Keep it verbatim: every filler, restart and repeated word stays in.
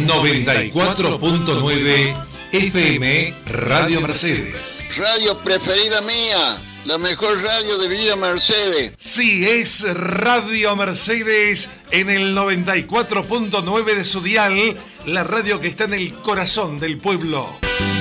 noventa y cuatro punto nueve F M Radio Mercedes. Radio preferida mía, la mejor radio de Villa Mercedes. Sí, es Radio Mercedes en el noventa y cuatro punto nueve de su dial, la radio que está en el corazón del pueblo.